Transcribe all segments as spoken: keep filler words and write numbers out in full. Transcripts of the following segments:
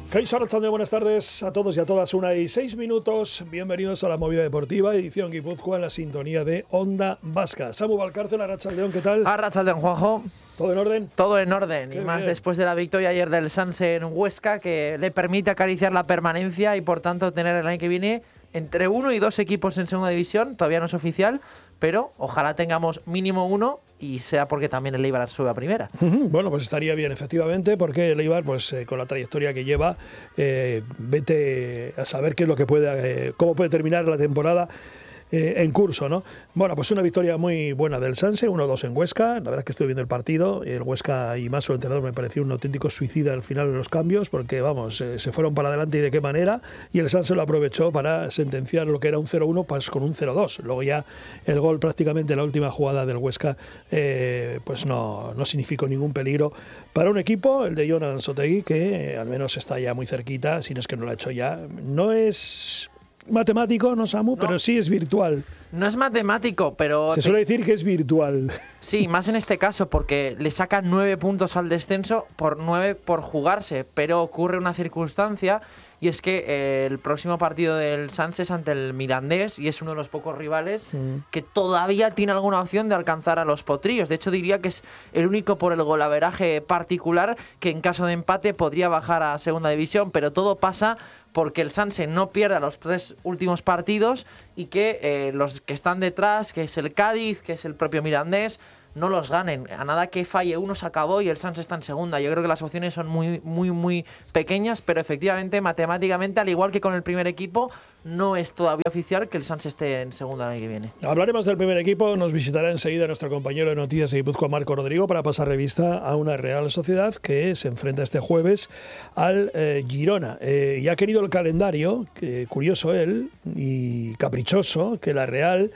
Kaixo Arratsaldeon, buenas tardes a todos y a todas. Una y seis minutos. Bienvenidos a la Movida Deportiva, edición Guipúzcoa, en la sintonía de Onda Vasca. Samu Valcárcel, Arratsaldeon, ¿qué tal? Arratsaldeon, Juanjo. ¿Todo en orden? Todo en orden. Qué y más bien. después de la victoria ayer del Sanse en Huesca, que le permite acariciar la permanencia y por tanto tener el año que viene entre uno y dos equipos en segunda división. Todavía no es oficial, pero ojalá tengamos mínimo uno y sea porque también el Eibar sube a primera. Uh-huh. Bueno, pues estaría bien, efectivamente, porque el Eibar, pues eh, con la trayectoria que lleva, eh, vete a saber qué es lo que puede, eh, cómo puede terminar la temporada eh, en curso, ¿no? Bueno, pues una victoria muy buena del Sanse, uno dos en Huesca. La verdad es que estuve viendo el partido, y el Huesca y más su entrenador me pareció un auténtico suicida al final de los cambios, porque vamos, eh, se fueron para adelante y de qué manera, y el Sanse lo aprovechó para sentenciar lo que era un cero uno pues con un cero dos. Luego ya el gol prácticamente en la última jugada del Huesca eh, pues no, no significó ningún peligro para un equipo, el de Jonan Sotegui, que eh, al menos está ya muy cerquita, si no es que no lo ha hecho ya. No es matemático, ¿no, Samu? No. Pero sí es virtual. No es matemático, pero... Se suele decir que es virtual. Sí, más en este caso, porque le sacan nueve puntos al descenso por nueve por jugarse, pero ocurre una circunstancia, y es que eh, el próximo partido del Sanse es ante el Mirandés, y es uno de los pocos rivales mm. que todavía tiene alguna opción de alcanzar a los potrillos. De hecho, diría que es el único por el golaveraje particular que en caso de empate podría bajar a segunda división, pero todo pasa porque el Sanse no pierda los tres últimos partidos y que eh, los que están detrás, que es el Cádiz, que es el propio Mirandés, no los ganen. A nada que falle uno se acabó y el Sanse está en segunda. Yo creo que las opciones son muy, muy, muy pequeñas, pero efectivamente, matemáticamente, al igual que con el primer equipo, no es todavía oficial que el Sanse esté en segunda el año que viene. Hablaremos del primer equipo. Nos visitará enseguida nuestro compañero de noticias de Guipúzcoa, Marco Rodrigo, para pasar revista a una Real Sociedad que se enfrenta este jueves al eh, Girona. Eh, y ha querido el calendario, que, curioso él y caprichoso, que la Real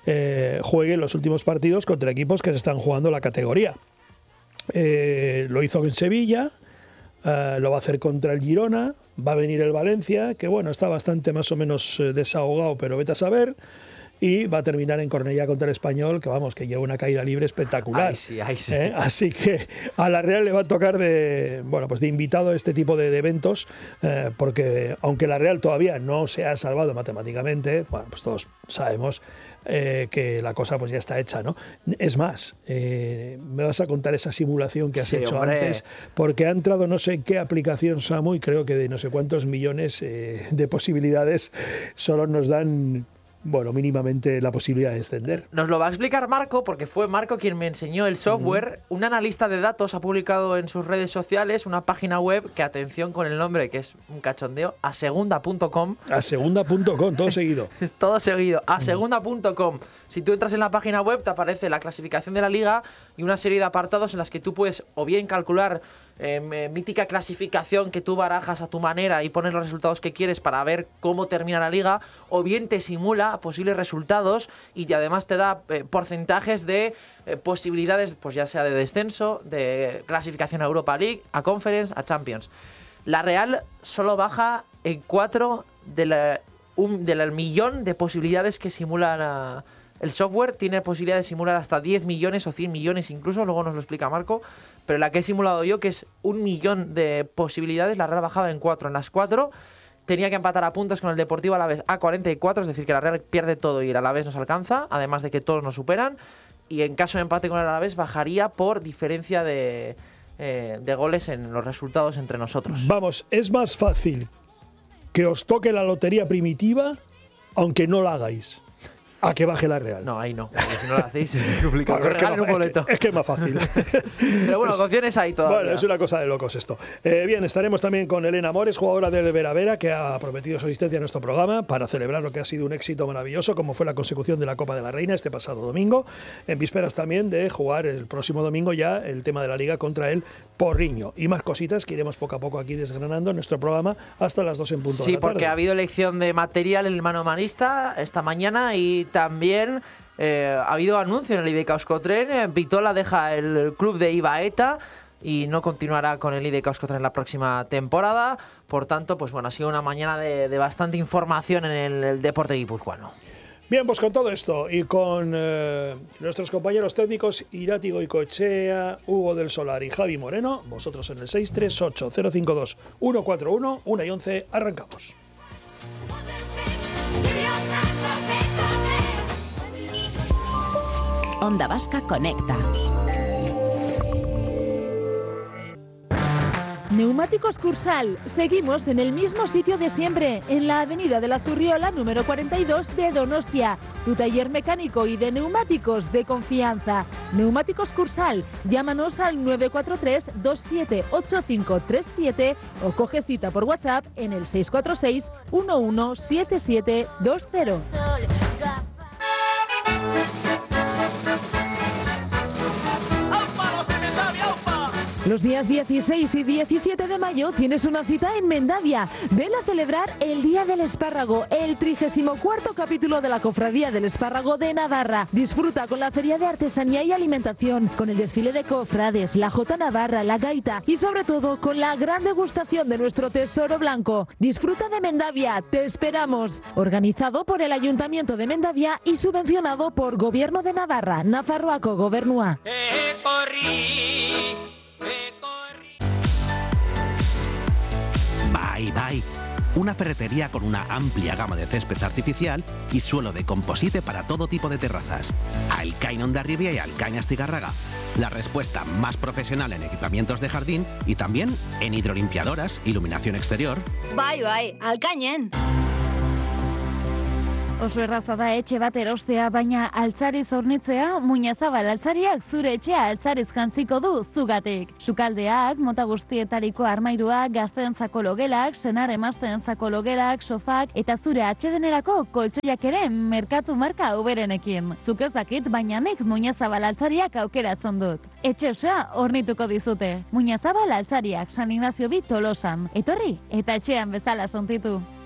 Eh, juegue los últimos partidos contra equipos que se están jugando la categoría. Eh, lo hizo en Sevilla, eh, lo va a hacer contra el Girona, va a venir el Valencia, que bueno, está bastante más o menos eh, desahogado, pero vete a saber. Y va a terminar en Cornellá contra el Español, que vamos, que lleva una caída libre espectacular. Ay, sí, ay, sí. ¿Eh? Así que a la Real le va a tocar de, bueno, pues de invitado a este tipo de, de eventos, eh, porque aunque la Real todavía no se ha salvado matemáticamente, bueno, pues todos sabemos eh, que la cosa pues ya está hecha, ¿no? Es más, eh, me vas a contar esa simulación que has sí, hecho hombre. antes, porque ha entrado no sé en qué aplicación, Samu, y creo que de no sé cuántos millones eh, de posibilidades solo nos dan, bueno, mínimamente la posibilidad de extender. Nos lo va a explicar Marco, porque fue Marco quien me enseñó el software. Uh-huh. Un analista de datos ha publicado en sus redes sociales una página web que, atención con el nombre, que es un cachondeo, asegunda punto com. Asegunda punto com, todo seguido. Es todo seguido, asegunda punto com. Si tú entras en la página web, te aparece la clasificación de la liga y una serie de apartados en las que tú puedes o bien calcular Eh, mítica clasificación que tú barajas a tu manera y pones los resultados que quieres para ver cómo termina la liga, o bien te simula posibles resultados y te, además te da eh, porcentajes de eh, posibilidades, pues ya sea de descenso, de clasificación a Europa League, a Conference, a Champions. La Real solo baja en cuatro de la, un, del millón de posibilidades que simula la, el software. Tiene posibilidad de simular hasta diez millones o cien millones incluso, luego nos lo explica Marco. Pero la que he simulado yo, que es un millón de posibilidades, la Real bajaba en cuatro. En las cuatro tenía que empatar a puntos con el Deportivo Alavés a cuarenta y cuatro, es decir, que la Real pierde todo y el Alavés nos alcanza, además de que todos nos superan. Y en caso de empate con el Alavés, bajaría por diferencia de, eh, de goles en los resultados entre nosotros. Vamos, es más fácil que os toque la lotería primitiva, aunque no la hagáis, a que baje la Real. No, ahí no, porque si no lo hacéis es complicado. Bueno, es, que un boleto. Es, que, es que es más fácil. Pero bueno, pues, opciones hay todavía. Bueno, es una cosa de locos esto. Eh, bien, estaremos también con Elena Mores, jugadora del Vera Vera, que ha prometido su asistencia a nuestro programa para celebrar lo que ha sido un éxito maravilloso, como fue la consecución de la Copa de la Reina este pasado domingo, en vísperas también de jugar el próximo domingo ya el tema de la Liga contra el Porriño. Y más cositas que iremos poco a poco aquí desgranando en nuestro programa hasta las dos en punto sí, de la tarde. Sí, porque ha habido elección de material en el manomanista esta mañana y también Eh, ha habido anuncio en el I D K Euskotren. eh, Vitola deja el club de Ibaeta y no continuará con el I D K Euskotren la próxima temporada. Por tanto, pues bueno, ha sido una mañana de, de bastante información en el, el deporte guipuzcoano. Bien, pues con todo esto y con eh, nuestros compañeros técnicos Irati Goicoechea, Hugo del Solar y Javi Moreno, vosotros en el seis tres ocho cero cinco dos uno cuatro uno, una y once, arrancamos. Onda Vasca Conecta. Neumáticos Cursal. Seguimos en el mismo sitio de siempre, en la avenida de la Zurriola número cuarenta y dos de Donostia. Tu taller mecánico y de neumáticos de confianza. Neumáticos Cursal. Llámanos al nueve cuatro tres, dos siete ocho cinco tres siete o coge cita por WhatsApp en el seis cuatro seis, uno uno siete siete dos cero. Los días dieciséis y diecisiete de mayo tienes una cita en Mendavia. Ven a celebrar el Día del Espárrago, el trigésimo cuarto capítulo de la Cofradía del Espárrago de Navarra. Disfruta con la feria de artesanía y alimentación, con el desfile de cofrades, la Jota Navarra, la gaita y sobre todo con la gran degustación de nuestro tesoro blanco. Disfruta de Mendavia, te esperamos. Organizado por el Ayuntamiento de Mendavia y subvencionado por Gobierno de Navarra, Nafarroako Gobernua. Eh, corrí. Bye Bye, una ferretería con una amplia gama de césped artificial y suelo de composite para todo tipo de terrazas. Alcain Hondarribia y Alcain Astigarraga, la respuesta más profesional en equipamientos de jardín y también en hidrolimpiadoras, iluminación exterior. Bye Bye, Alcainen. Oso erraza da etxe bat erostea, baina altzariz hornitzea, Muñazabal altzariak zure etxea altzariz jantziko du zugatik. Sukaldeak, mota guztietariko armairuak, gazteentzako logelak, senar emazteentzako logelak, sofak eta zure atsedenerako koltsoiak ere merkatu marka uberenekin. Zuk ez dakit, baina nik Muñazabal altzariak aukeratzen dut. Etxe osoa hornituko dizute. Muñazabal altzariak, San Ignacio bi Tolosan. Etorri eta etxean bezala sontitu.